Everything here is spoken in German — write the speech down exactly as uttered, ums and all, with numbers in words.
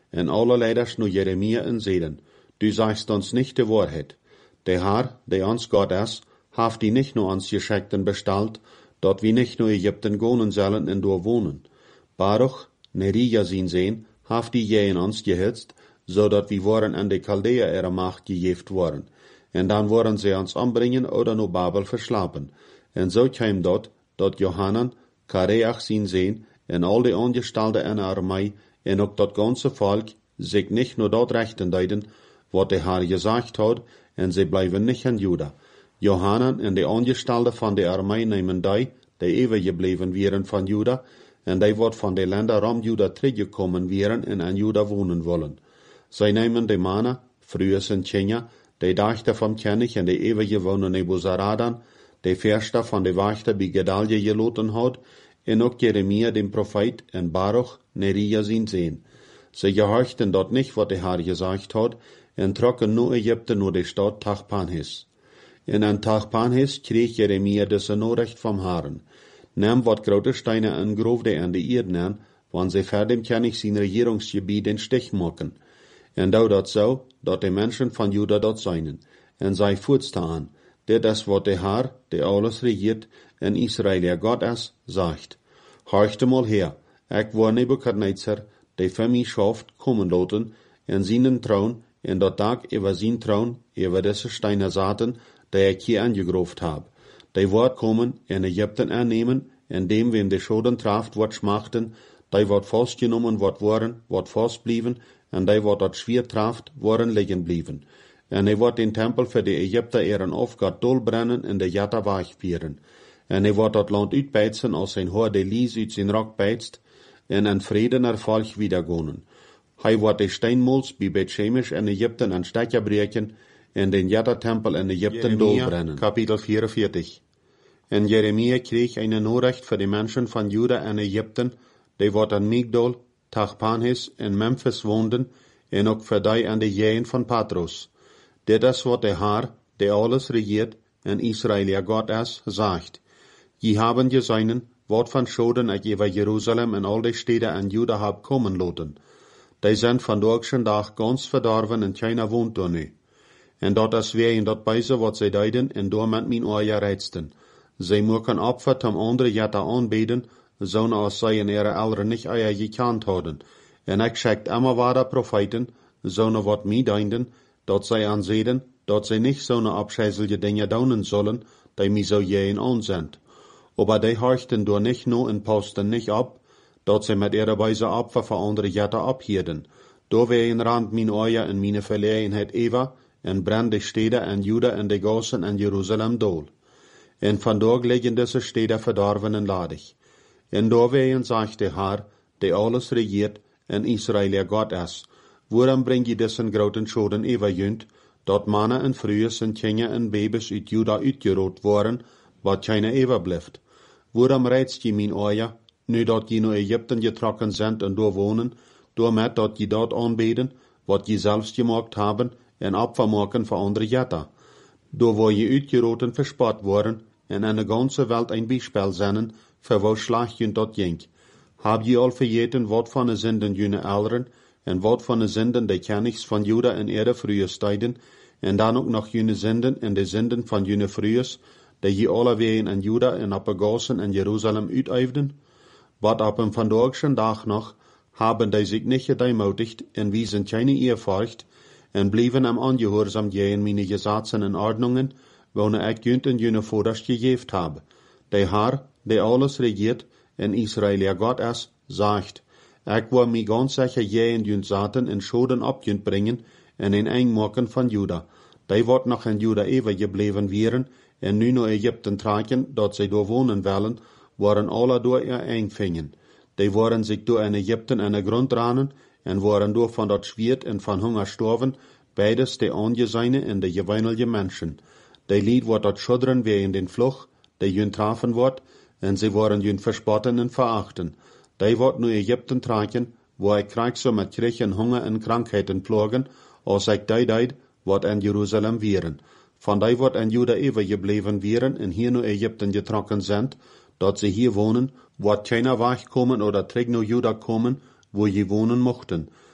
en alle leiders nu Jeremia en zeiden, du sagst uns nicht die Wahrheit. Der Herr, der uns Gott ist, haft die nicht nur uns Geschickten bestellt, dort wie nicht nur Ägypten gonen sollen en dort wohnen. Baruch, Nerija sin sehen, haft die je in uns gehitzt, so dat wir waren an die Chaldea ihrer Macht gejeft worden. En dann waren sie uns umbringen oder nur Babel verschlapen. En so kam dort, dort Johanan, Kareach sin sehen, en all die Angestellte in der Armee, en ook dat ganze Volk, sich nicht nur dort rechten deuten, wat der Herr gesagt hat, en sie bleiben nicht in Juda. Johanan en die Angestellte von der Armee nehmen die, die ewig geblieben wären von Juda, en die wat von den Ländern rum Juda zurückgekommen wären en an Juda wohnen wollen. Sie nehmen die Männer, früher sind Tschenja, die Dachter vom König en die ewige wohnen Nebuzaradan, die Verster von der Wachter bei Gedalia geloten hat, en ook Jeremia den Prophet en Baruch, Nerija sin sehen. Sie gehorchten dort nicht, wat der Herr gesagt hat, en trocken nur Ägypten nur die Stadt Tachpanhes. En an Tachpanhes krieg Jeremia diese Nachricht vom Herrn. Nahm wat grote Steine en grofde an die Erde an, wann sie vor dem König sein Regierungsgebiet den Stich machen. En dau dat so, dat die Menschen von Juda dort seien. En sei fuhrtste an, der das wat der Herr, der alles regiert, en Israel der Gott ist, sagt. Horchte mal her, ich war Nebukadnezar, der für mich schafft, kommen loten, en seinen Traun, en dat Tag über sein Traun, über diese Steine saten, der ich hier angegroft hab. Die wird kommen, en Ägypten annehmen, en dem, wem die Schoden traft, wird schmachten, die wird festgenommen, wird worden, wird festblieben, en die wird dort schwer traft, worden liegen blieben. En er wird den Tempel für die Ägypter ihren Aufgott dolbrennen, en der Jatta weich vieren. En er wird dort Land uitbeizen, als sein Haar de Lies uit zijn Rock beizt, en an Frieden Erfolg wiedergonen. Hij wird die Steinmols bei Bet-Shemesh in Ägypten an Stecker brechen, en den Jatta-Tempel in Ägypten dolbrennen. Kapitel vierundvierzig. En Jeremia kreeg eine Nachricht für die Menschen von Juda in Ägypten, die wird an Migdol, Tachpanhes en Memphis woonden, en ook für die an die Jähen von Patros. Dit is wat der Herr, der alles regiert, en Israel ja Gott ist, sagt. Je haben gesehen, wat van Schoden ik über Jerusalem en al die Städte an Juda hab kommen loten. Die sind von dorchen Tag ganz verdorven en keiner wohnt da nu. En dat is weer in dat Beise wat sie deiden en door met mijn oor reizten. Sie mogen Opfer zum andere Jetta anbeten, so als sie in ihre Eltern nicht eier gekannt hadden. En ik schickt immer weiter Propheten, so wat mij deinden, dat zij aanzeden, dat zij nicht so ne abscheißelige Dinge daunen sollen, die mi so jähen an sind. Aber die horchten door nicht nur en posten nicht ab, dat zij met ihre Weise Opfer für andere Jetta abhielden. Do wehen rand min Eier en meine Verlegenheit Eva, en brand die Städte en Juda en die Gassen en Jerusalem dol. En vandaag liggen diese Städte verdorven en ladig. En do wehen sagt der Herr, der alles regiert, en Israel der Gott ist. Waarom breng je diesen groten Schoden overjunt, dat mannen en vrouwen en kinderen en baby's uit Juda uitgerood worden, wat keine overblijft? Waarom reizt je mijn oor, nu dat je naar Ägypten getrokken zijn en door wonen, door met dat je dat aanbeden, wat je zelfs gemaakt hebben, en Opfer maken voor andere Jetta? Door waar je uitgerood en verspot worden, en in de ganze Welt een Beispiel zijn, voor wat slag je dat ging. Hab je al vergeten wat van de zinden jene Eltern, en wat van de zinden de Königs van Juda in ihre frühe Stijden, en dan ook nog jene zinden en de zinden van jene frühes, die je alle wegen in Juda en op de Gassen in Jerusalem uiteifden? Wat op een vandaagschen dag nog, haben die zich niet gedemütigt en wiesen keine Ehrfurcht, en blieven am angehorsam gehen meine Gesetzen en Ordnungen, wanneer ik junt en jene Voders gegeven habe. Der Herr, der alles regiert, en Israel ja Gott ist, sagt, ik wil mij ganz sicher je in junt zaten en Schoden op junt brengen en in eng maken van Juda. Die wordt nog in Juda even gebleven wären en nu naar Ägypten traken, dat zij door wonen willen, waren alle door ihr eng vingen. Die waren zich door in Ägypten in de grond ranen en waren door van dat Schwert en van Hunger storven, beides de Angesehene en de gewöhnliche Menschen. Die Lied wordt dat schudderen wie in den Fluch, die jün trafen wordt, en sie waren jün verspotten en verachten. Die wordt nu Ägypten traken, wo ik krijg so met Krieg en Hunger en Krankheiten plogen, als ik die deed, wat in Jerusalem wären. Van die wordt in Juda even gebleven wären en hier nu Ägypten getrokken sind, dat sie hier wohnen, wat keiner wegkommen oder terug naar Juda kommen, wo je wonen mochten.